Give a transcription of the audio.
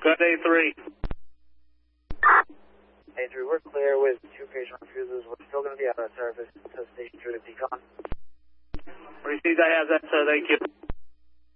Got A3. A3, we're clear with 2 patient refusals. We're still going to be out of service to station 2 to Pecan. Received, I have that, sir. Thank you.